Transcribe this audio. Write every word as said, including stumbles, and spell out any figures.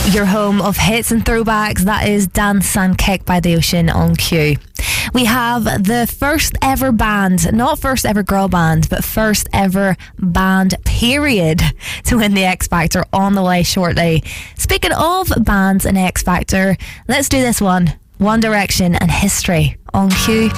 your home of hits and throwbacks. That is Dance and Kick by The Ocean on Q. We have the first ever band, not first ever girl band, but first ever band period to win the X Factor on the way shortly. Speaking of bands and X Factor, let's do this one. One Direction and History on Q.